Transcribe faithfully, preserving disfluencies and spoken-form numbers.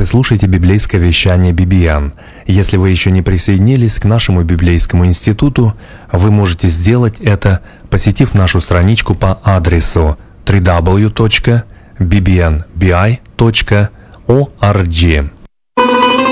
Вы слушаете библейское вещание би би эн. Если вы еще не присоединились к нашему библейскому институту, вы можете сделать это, посетив нашу страничку по адресу дабл ю дабл ю дабл ю точка би би эн би ай точка орг.